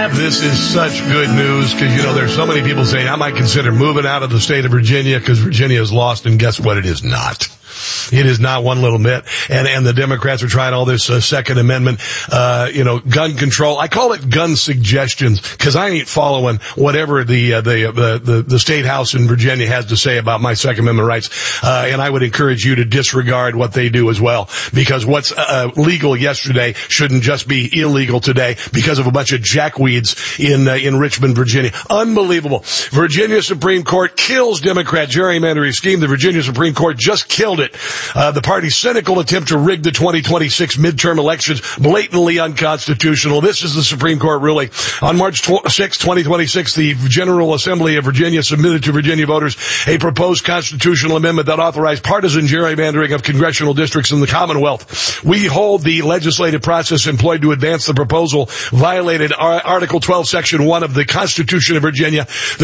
This is such good news because, there's so many people saying I might consider moving out of the state of Virginia because Virginia is lost, and guess what? It is not. It is not one little bit. And the Democrats are trying all this Second Amendment, gun control. I call it gun suggestions because I ain't following whatever the state house in Virginia has to say about my Second Amendment rights. And I would encourage you to disregard what they do as well, because what's legal yesterday shouldn't just be illegal today because of a bunch of jackweeds in Richmond, Virginia. Unbelievable. Virginia Supreme Court kills Democrat gerrymandering scheme. The Virginia Supreme Court just killed it. The party's cynical attempt to rig the 2026 midterm elections, blatantly unconstitutional. This is the Supreme Court ruling. On March 6, 2026, the General Assembly of Virginia submitted to Virginia voters a proposed constitutional amendment that authorized partisan gerrymandering of congressional districts in the Commonwealth. We hold the legislative process employed to advance the proposal violated Article 12, Section 1 of the Constitution of Virginia.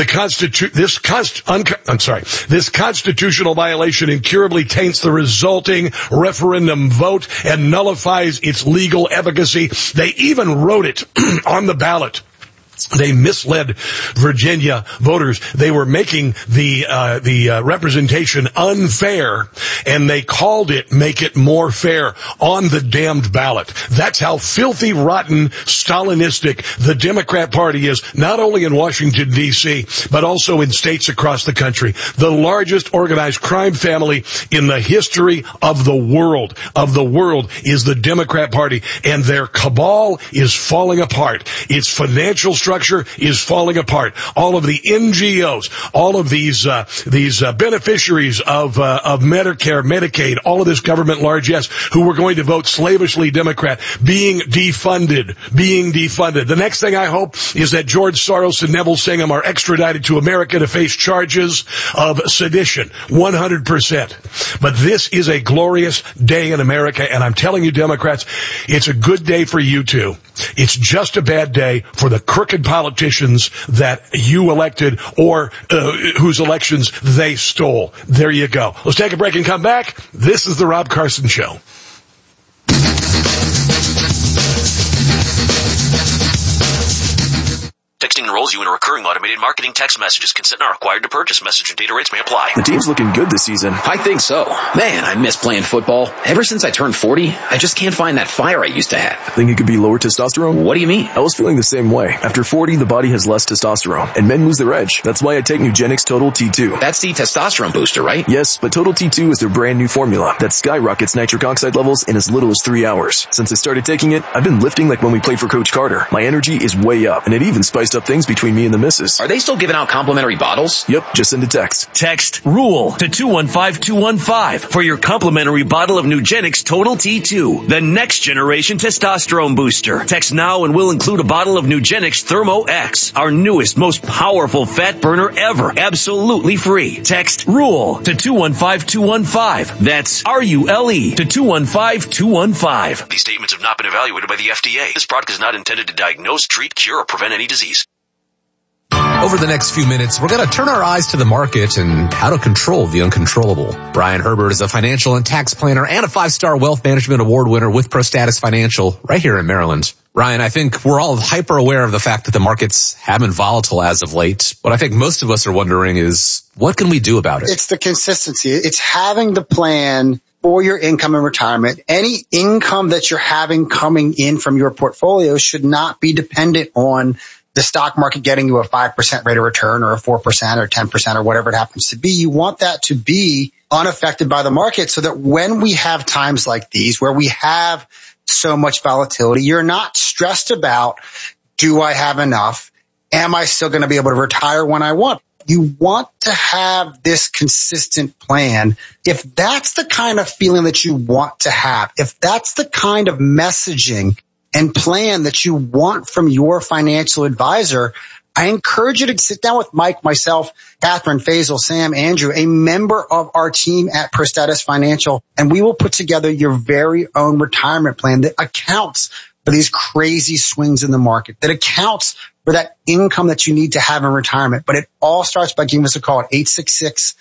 This constitutional violation incurably taints the resulting referendum vote and nullifies its legal efficacy. They even wrote it on the ballot. They misled Virginia voters. They were making the representation unfair, and they called it "make it more fair" on the damned ballot. That's how filthy, rotten, Stalinistic the Democrat Party is, not only in Washington, D.C., but also in states across the country. The largest organized crime family in the history of the world is the Democrat Party, and their cabal is falling apart. Its financial structure is falling apart. All of the NGOs, all of these beneficiaries of Medicare, Medicaid, all of this government largesse who were going to vote slavishly Democrat, being defunded. The next thing I hope is that George Soros and Neville Singham are extradited to America to face charges of sedition. 100%. But this is a glorious day in America, and I'm telling you, Democrats, it's a good day for you too. It's just a bad day for the crooked politicians that you elected or whose elections they stole. There you go. Let's take a break and come back. This is the Rob Carson Show. Texting enrolls you in a recurring automated marketing text messages. Consent not required to purchase. Message and data rates may apply. The team's looking good this season. I think so. Man, I miss playing football. Ever since I turned 40, I just can't find that fire I used to have. Think it could be lower testosterone? What do you mean? I was feeling the same way. After 40, the body has less testosterone, and men lose their edge. That's why I take Nugenix Total T2. That's the testosterone booster, right? Yes, but Total T2 is their brand new formula that skyrockets nitric oxide levels in as little as 3 hours. Since I started taking it, I've been lifting like when we played for Coach Carter. My energy is way up, and it even spiced up things between me and the missus. Are they still giving out complimentary bottles? Yep, just send a text. Text RULE to 215215 for your complimentary bottle of Nugenix Total T2, the next generation testosterone booster. Text now and we'll include a bottle of Nugenix Thermo X, our newest, most powerful fat burner ever, absolutely free. Text RULE to 215215. That's RULE to 215215. These statements have not been evaluated by the FDA. This product is not intended to diagnose, treat, cure, or prevent any disease. Over the next few minutes, we're going to turn our eyes to the market and how to control the uncontrollable. Brian Herbert is a financial and tax planner and a 5-star wealth management award winner with ProStatus Financial right here in Maryland. Ryan, I think we're all hyper aware of the fact that the markets have been volatile as of late. What I think most of us are wondering is, what can we do about it? It's the consistency. It's having the plan for your income and retirement. Any income that you're having coming in from your portfolio should not be dependent on the stock market getting you a 5% rate of return or a 4% or 10% or whatever it happens to be. You want that to be unaffected by the market so that when we have times like these where we have so much volatility, you're not stressed about, do I have enough? Am I still going to be able to retire when I want? You want to have this consistent plan. If that's the kind of feeling that you want to have, if that's the kind of messaging and plan that you want from your financial advisor, I encourage you to sit down with Mike, myself, Catherine, Faisal, Sam, Andrew, a member of our team at ProStatus Financial, and we will put together your very own retirement plan that accounts for these crazy swings in the market, that accounts for that income that you need to have in retirement. But it all starts by giving us a call at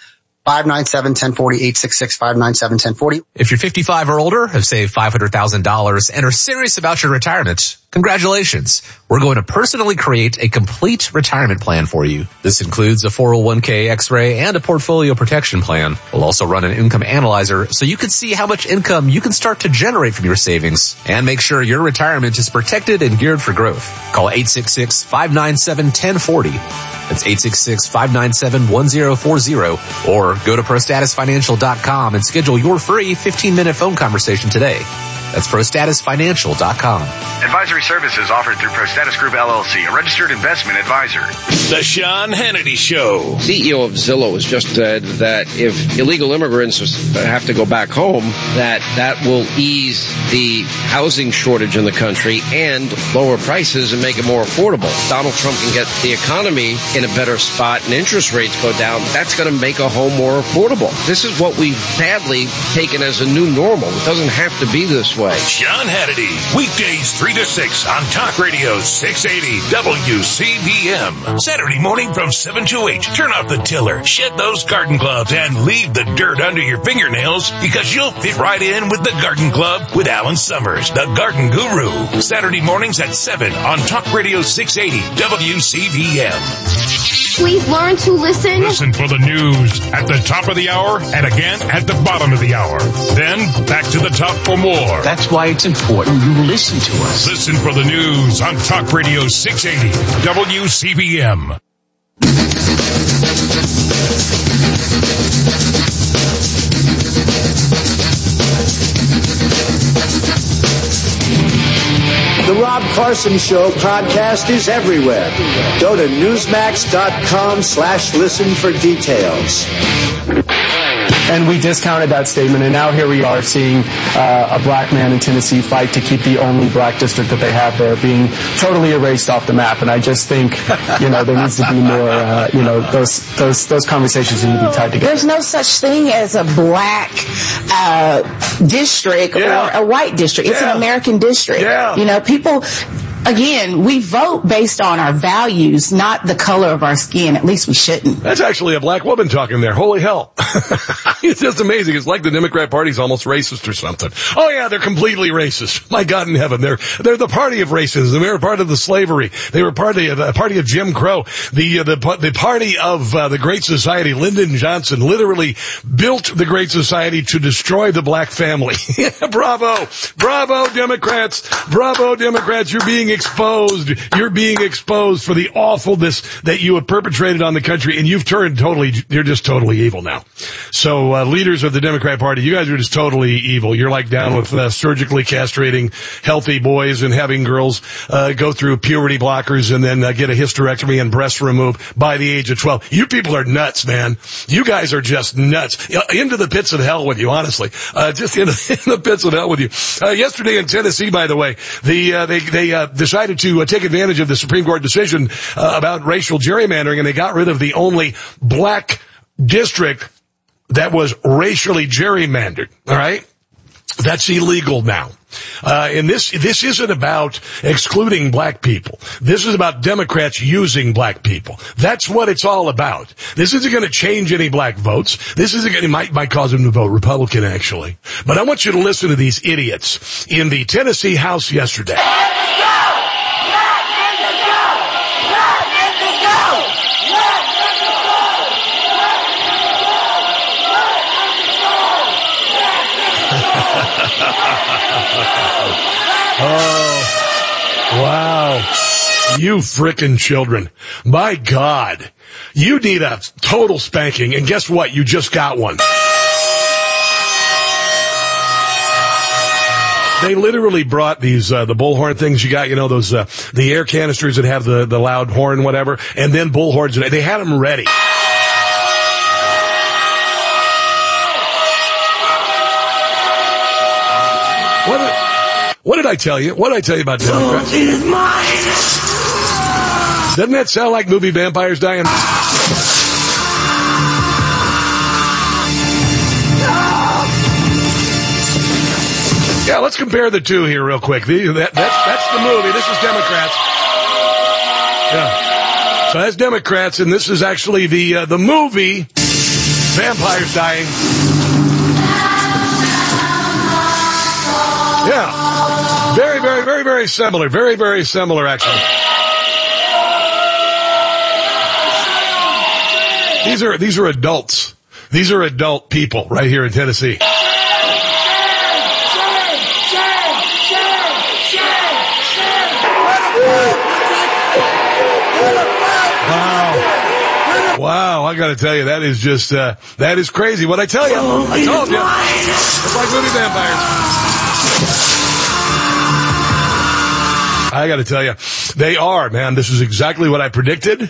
597-1040, 866-597-1040. If you're 55 or older, have saved $500,000 and are serious about your retirement, congratulations. We're going to personally create a complete retirement plan for you. This includes a 401k X-ray and a portfolio protection plan. We'll also run an income analyzer so you can see how much income you can start to generate from your savings and make sure your retirement is protected and geared for growth. Call 866-597-1040. That's 866-597-1040 or go to ProStatusFinancial.com and schedule your free 15-minute phone conversation today. That's ProStatusFinancial.com. Advisory services offered through ProStatus Group LLC, a registered investment advisor. The Sean Hannity Show. CEO of Zillow has just said that if illegal immigrants have to go back home, that will ease the housing shortage in the country and lower prices and make it more affordable. Donald Trump can get the economy in a better spot and interest rates go down. That's going to make a home more affordable. This is what we've badly taken as a new normal. It doesn't have to be this way. Sean Hannity, weekdays 3 to 6 on Talk Radio 680 WCVM. Saturday morning from 7 to 8. Turn off the tiller, shed those garden gloves, and leave the dirt under your fingernails because you'll fit right in with the Garden Club with Alan Summers, the Garden Guru. Saturday mornings at 7 on Talk Radio 680 WCVM. Please learn to listen. Listen for the news at the top of the hour and again at the bottom of the hour. Then back to the top for more. That's why it's important you listen to us. Listen for the news on Talk Radio 680 WCVM. The Rob Carson Show podcast is everywhere. Go to Newsmax.com/listen for details. And we discounted that statement, and now here we are seeing a black man in Tennessee fight to keep the only black district that they have there being totally erased off the map. And I just think, there needs to be more, those conversations need to be tied together. There's no such thing as a black district or a white district. It's an American district. People... Again, we vote based on our values, not the color of our skin. At least we shouldn't. That's actually a black woman talking there. Holy hell. It's just amazing. It's like the Democrat Party's almost racist or something. Oh yeah, they're completely racist. My God in heaven. They're the party of racism. They were part of the slavery. They were party of Jim Crow. The party of the Great Society. Lyndon Johnson literally built the Great Society to destroy the black family. Bravo. Bravo, Democrats. Bravo, Democrats. You're being exposed. You're being exposed for the awfulness that you have perpetrated on the country, and you're just totally evil now. So, leaders of the Democrat Party, you guys are just totally evil. You're like down with surgically castrating healthy boys and having girls go through puberty blockers and then get a hysterectomy and breast removed by the age of 12. You people are nuts, man. You guys are just nuts. Into the pits of hell with you, honestly. Just in the pits of hell with you. Yesterday in Tennessee, by the way, they decided to take advantage of the Supreme Court decision about racial gerrymandering, and they got rid of the only black district that was racially gerrymandered. All right? That's illegal now. And this isn't about excluding black people. This is about Democrats using black people. That's what it's all about. This isn't going to change any black votes. This isn't going to, might cause them to vote Republican, actually. But I want you to listen to these idiots in the Tennessee House yesterday. Oh, wow. You frickin' children. My God. You need a total spanking, and guess what? You just got one. They literally brought these, the bullhorn things you got, those, the air canisters that have the loud horn, whatever, and then bullhorns. They had them ready. What did I tell you? What did I tell you about Democrats? Is mine. Doesn't that sound like movie vampires dying? Yeah, let's compare the two here real quick. That's the movie. This is Democrats. Yeah. So that's Democrats, and this is actually the movie Vampires dying. Yeah. Very, very, very, very similar. Very, very similar, actually. These are adults. These are adult people right here in Tennessee. Wow, I gotta tell you, that is just, that is crazy. What I tell you, I told you. It's like movie vampires. I gotta tell you, they are, man. This is exactly what I predicted.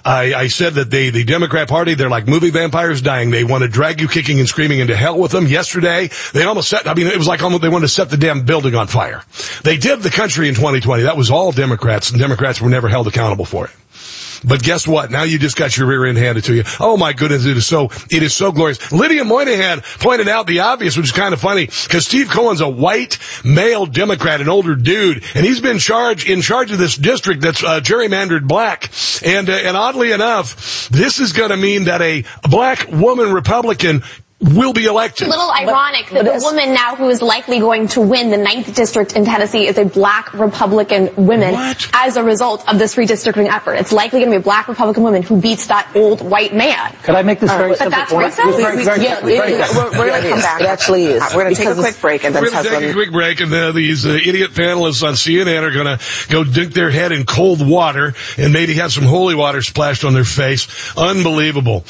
I said that the Democrat Party, they're like movie vampires dying. They want to drag you kicking and screaming into hell with them. Yesterday, they almost set, it was like almost they wanted to set the damn building on fire. They did the country in 2020. That was all Democrats, and Democrats were never held accountable for it. But guess what? Now you just got your rear end handed to you. Oh my goodness, it is so glorious. Lydia Moynihan pointed out the obvious, which is kind of funny, because Steve Cohen's a white male Democrat, an older dude, and he's been in charge of this district that's gerrymandered black. And oddly enough, this is going to mean that a black woman Republican will be elected. It's a little ironic that the woman now who is likely going to win the 9th district in Tennessee is a black Republican woman as a result of this redistricting effort. It's likely going to be a black Republican woman who beats that old white man. Could I make this very simple point? But that's racist. We're going to come back. It actually is. We're going to take a quick break and then we're going to take a quick break, and these idiot panelists on CNN are going to go dunk their head in cold water and maybe have some holy water splashed on their face. Unbelievable.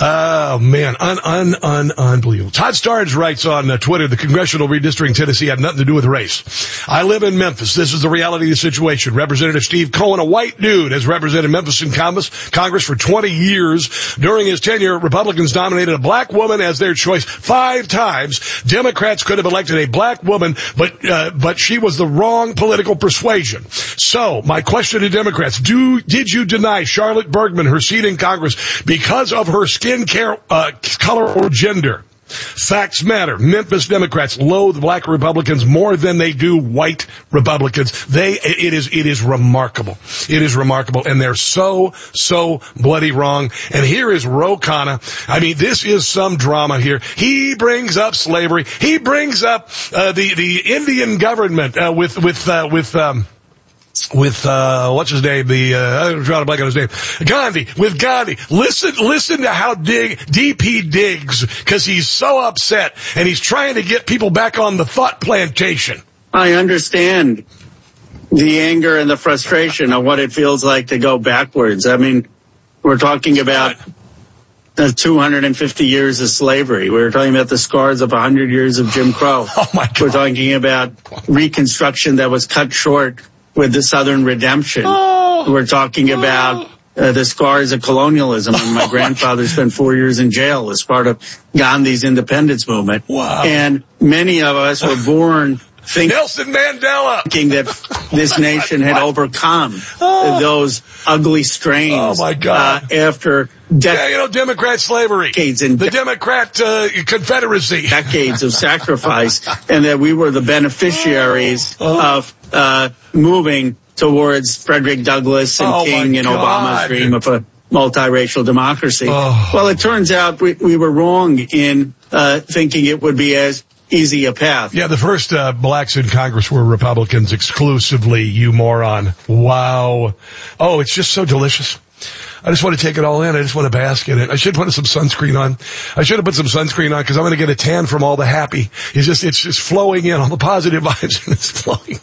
Oh man, unbelievable. Todd Starnes writes on Twitter, the congressional redistricting Tennessee had nothing to do with race. I live in Memphis. This is the reality of the situation. Representative Steve Cohen, a white dude, has represented Memphis in Congress for 20 years. During his tenure, Republicans nominated a black woman as their choice 5 times. Democrats could have elected a black woman, but she was the wrong political persuasion. So, my question to Democrats, did you deny Charlotte Bergman her seat in Congress because of her skin color or gender? Facts matter. Memphis Democrats loathe black Republicans more than they do white Republicans. It is remarkable. It is remarkable. And they're so bloody wrong. And here is Ro Khanna. I mean, this is some drama here. He brings up slavery. He brings up, the Indian government, with what's his name? I'm trying to blank on his name. Gandhi. With Gandhi. Listen to how DP digs, because he's so upset and he's trying to get people back on the thought plantation. I understand the anger and the frustration of what it feels like to go backwards. I mean, we're talking about 250 years of slavery. We're talking about the scars of 100 years of Jim Crow. Oh my God. We're talking about Reconstruction that was cut short with the Southern Redemption. Oh. We're talking about the scars of colonialism. And my grandfather spent 4 years in jail as part of Gandhi's independence movement. Wow. And many of us were born Nelson Mandela thinking that this nation had overcome those ugly strains. Oh my God. After Democrat slavery, the Democrat Confederacy, decades of sacrifice, and that we were the beneficiaries of moving towards Frederick Douglass and King and Obama's dream of a multiracial democracy. Well, it turns out we were wrong in thinking it would be as easy a path. Yeah, the first blacks in Congress were Republicans exclusively, you moron. Wow. Oh, it's just so delicious. I just want to take it all in. I just want to bask in it. I should put some sunscreen on. I should have put some sunscreen on because I'm going to get a tan from all the happy. It's just flowing in. All the positive vibes, and it's flowing.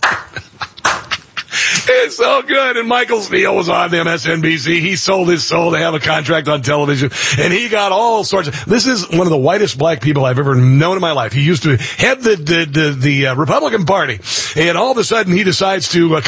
It's so good. And Michael Steele was on MSNBC. He sold his soul to have a contract on television, and he got all sorts of. This is one of the whitest black people I've ever known in my life. He used to head the Republican Party, and all of a sudden he decides to